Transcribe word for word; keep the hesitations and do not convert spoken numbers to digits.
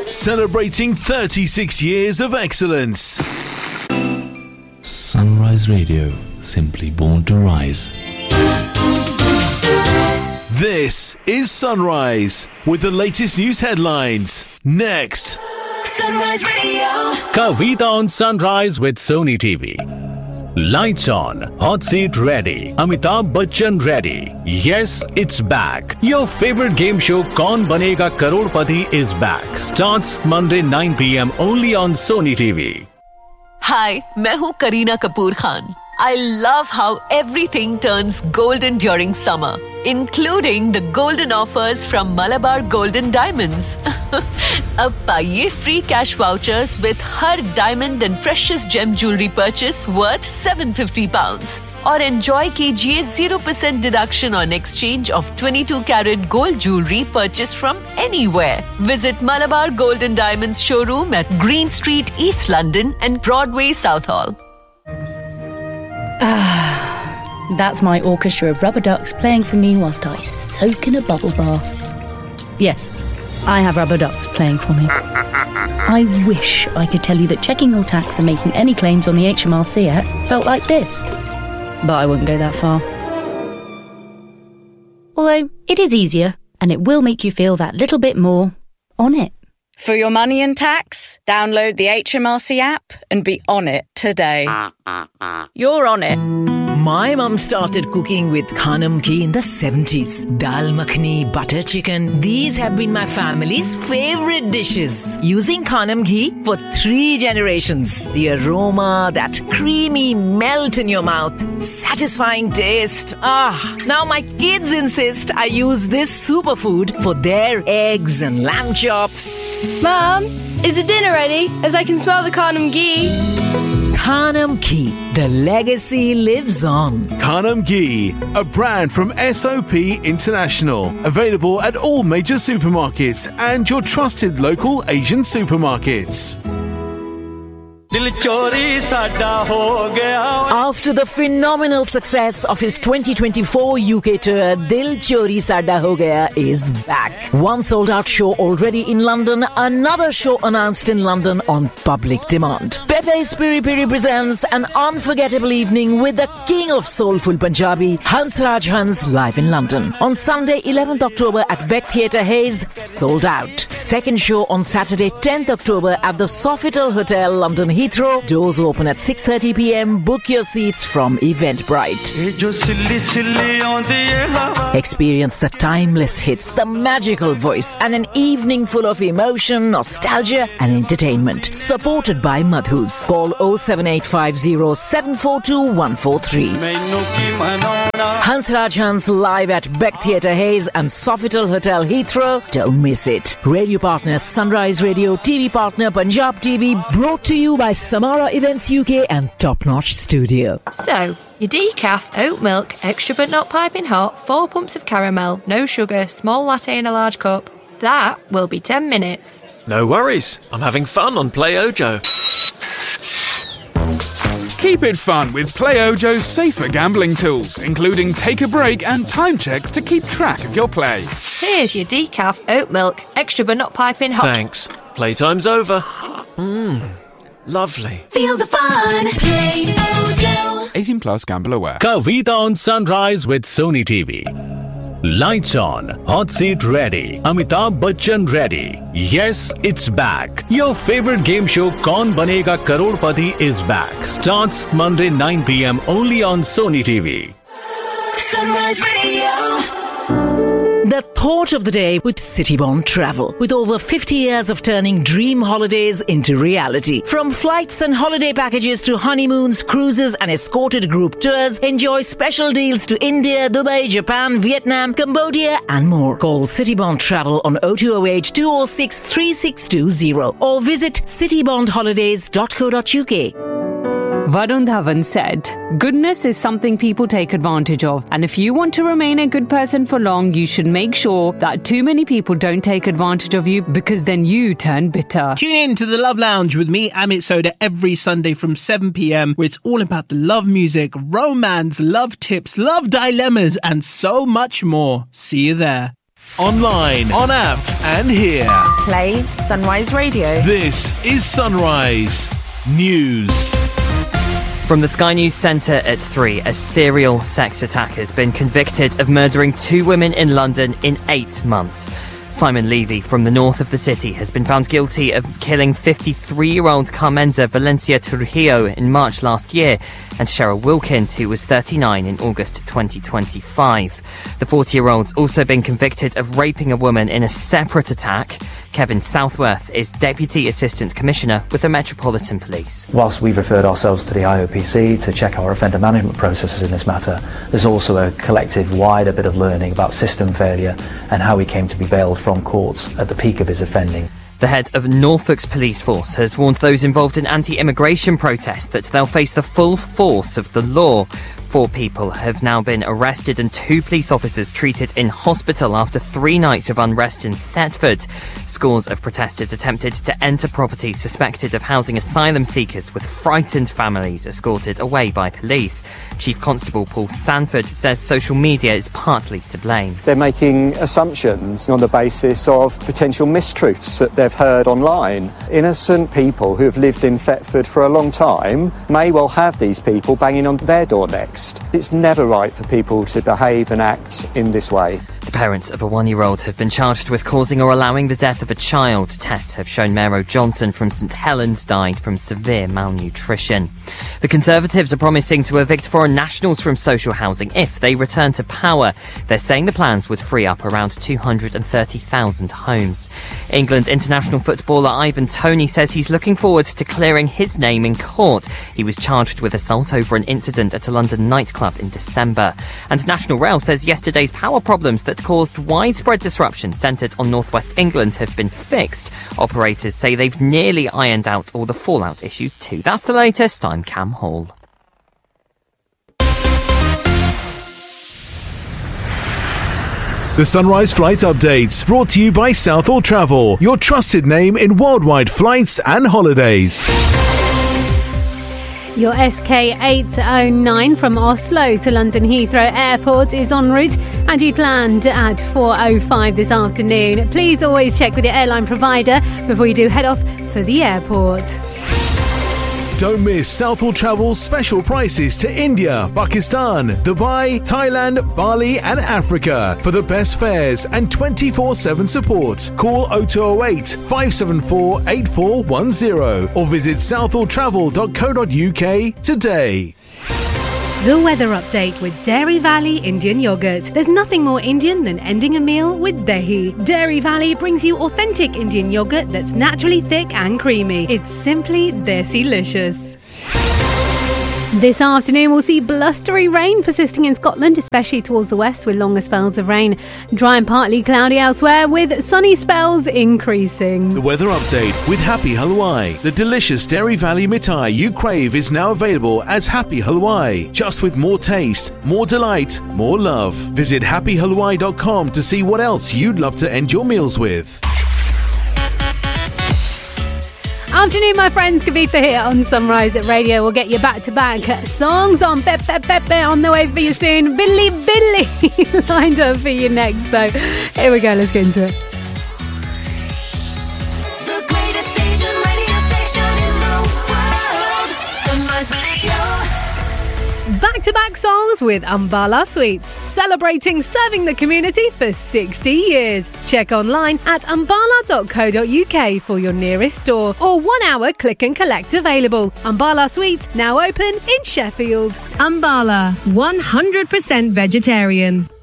celebrating thirty-six years of excellence. Sunrise Radio, simply born to rise. This is Sunrise with the latest news headlines. Next. Sunrise Radio. Kavita on Sunrise with Sony T V. Lights on, hot seat ready, Amitabh Bachchan ready. Yes, it's back. Your favorite game show Kaun Banega Karodpati is back. Starts Monday nine p.m. only on Sony T V. Hi, मैं हूँ Kareena Kapoor Khan. I love how everything turns golden during summer, including the golden offers from Malabar Golden Diamonds. अब पाइए free cash vouchers with her diamond and precious gem jewelry purchase worth seven hundred fifty pounds. और enjoy कीजिए zero percent deduction on exchange of twenty-two carat gold jewelry purchased from anywhere. Visit Malabar Golden Diamonds showroom at Green Street, East London and Broadway, Southall. Ah, that's my orchestra of rubber ducks playing for me whilst I soak in a bubble bath. Yes, I have rubber ducks playing for me. I wish I could tell you that checking your tax and making any claims on the H M R C app felt like this. But I wouldn't go that far. Although, it is easier, and it will make you feel that little bit more on it. For your money and tax, download the H M R C app and be on it today. You're on it. My mum started cooking with Khanam ghee in the seventies. Dal makhani, butter chicken. These have been my family's favorite dishes. Using Khanam ghee for three generations. The aroma, that creamy melt in your mouth. Satisfying taste. Ah, now my kids insist I use this superfood for their eggs and lamb chops. Mum, is the dinner ready? As I can smell the Khanam ghee. Khanam ghee. The legacy lives on. Khanam Ghee, a brand from S O P International. Available at all major supermarkets and your trusted local Asian supermarkets. After the phenomenal success of his twenty twenty-four U K tour, Dil Chori Sada Ho Gaya is back. One sold-out show already in London, another show announced in London on public demand. Pepe's Piri Piri presents an unforgettable evening with the king of soulful Punjabi, Hansraj Hans, live in London. On Sunday, eleventh October at Beck Theatre Hayes, sold out. Second show on Saturday, tenth October at the Sofitel Hotel, London Heathrow. Doors open at six thirty p.m. Book your seats from Eventbrite. Experience the timeless hits, the magical voice, and an evening full of emotion, nostalgia, and entertainment. Supported by Madhus. Call oh seven eight five oh, seven four two, one four three. Hansraj Hans live at Beck Theatre Hayes and Sofitel Hotel Heathrow. Don't miss it. Radio partner Sunrise Radio, T V partner Punjab T V, brought to you by Samara Events U K and Top Notch Studio. So, your decaf, oat milk, extra but not piping hot, four pumps of caramel, no sugar, small latte in a large cup. That will be ten minutes. No worries. I'm having fun on Play Ojo. Keep it fun with Play Ojo's safer gambling tools, including take a break and time checks to keep track of your play. Here's your decaf, oat milk, extra but not piping hot. Thanks. Playtime's over. Mmm. Lovely. Feel the fun. Play Ojo. eighteen plus, gamble aware. Kavita on Sunrise with Sony T V. Lights on, hot seat ready, Amitabh Bachchan ready. Yes, it's back. Your favorite game show Kaun Banega Karodpati is back. Starts Monday nine p.m. only on Sony T V. Sunrise Radio. The thought of the day with Citybond Travel. With over fifty years of turning dream holidays into reality. From flights and holiday packages to honeymoons, cruises and escorted group tours, enjoy special deals to India, Dubai, Japan, Vietnam, Cambodia and more. Call Citybond Travel on oh two oh eight, two oh six, three six two oh or visit citybond holidays dot co dot uk. Varun Dhawan said, "Goodness is something people take advantage of, and if you want to remain a good person for long, you should make sure that too many people don't take advantage of you, because then you turn bitter." Tune in to the Love Lounge with me, Amit Soda, every Sunday from seven p.m, where it's all about the love music, romance, love tips, love dilemmas, and so much more. See you there. Online, on app, and here. Play Sunrise Radio. This is Sunrise News. From the Sky News Centre at three, a serial sex attacker has been convicted of murdering two women in London in eight months. Simon Levy from the north of the city has been found guilty of killing fifty-three-year-old Carmenza Valencia Trujillo in March last year and Cheryl Wilkins, who was thirty-nine, in August twenty twenty-five. The forty-year-old's also been convicted of raping a woman in a separate attack. Kevin Southworth is Deputy Assistant Commissioner with the Metropolitan Police. Whilst we've referred ourselves to the I O P C to check our offender management processes in this matter, there's also a collective wider bit of learning about system failure and how he came to be bailed from courts at the peak of his offending. The head of Norfolk's police force has warned those involved in anti-immigration protests that they'll face the full force of the law. Four people have now been arrested and two police officers treated in hospital after three nights of unrest in Thetford. Scores of protesters attempted to enter property suspected of housing asylum seekers, with frightened families escorted away by police. Chief Constable Paul Sanford says social media is partly to blame. They're making assumptions on the basis of potential mistruths that they've heard online. Innocent people who have lived in Thetford for a long time may well have these people banging on their door next. It's never right for people to behave and act in this way. The parents of a one-year-old have been charged with causing or allowing the death of a child. Tests have shown Mero Johnson from St Helens died from severe malnutrition. The Conservatives are promising to evict foreign nationals from social housing if they return to power. They're saying the plans would free up around two hundred thirty thousand homes. England international footballer Ivan Toney says he's looking forward to clearing his name in court. He was charged with assault over an incident at a London nightclub in December. And National Rail says yesterday's power problems that caused widespread disruption centred on northwest England have been fixed. Operators say they've nearly ironed out all the fallout issues too. That's the latest. I'm Cam Hall. The Sunrise Flight Updates, brought to you by Southall Travel, your trusted name in worldwide flights and holidays. Your S K eight oh nine from Oslo to London Heathrow Airport is en route and you'd land at four oh five this afternoon. Please always check with your airline provider before you do head off for the airport. Don't miss Southall Travel's special prices to India, Pakistan, Dubai, Thailand, Bali and Africa. For the best fares and twenty-four seven support, call oh two oh eight, five seven four, eight four one oh or visit southall travel dot co dot uk today. The weather update with Dairy Valley Indian Yogurt. There's nothing more Indian than ending a meal with dahi. Dairy Valley brings you authentic Indian yogurt that's naturally thick and creamy. It's simply desi-licious. This afternoon we'll see blustery rain persisting in Scotland, especially towards the west with longer spells of rain. Dry and partly cloudy elsewhere with sunny spells increasing. The weather update with Happy Halwai. The delicious Dairy Valley mithai you crave is now available as Happy Halwai. Just with more taste, more delight, more love. Visit happy halwai dot com to see what else you'd love to end your meals with. Afternoon, my friends. Kavitha here on Sunrise at Radio. We'll get you back-to-back songs on Pep Pep Pepe on the way for you soon. Billy Billy lined up for you next. So here we go. Let's get into it. The greatest station, radio station in the world. Sunrise Radio. Back-to-back songs with Ambala Sweets, celebrating serving the community for sixty years. Check online at ambala dot co dot uk for your nearest store or one hour click and collect available. Ambala Sweets now open in Sheffield. Ambala, one hundred percent vegetarian.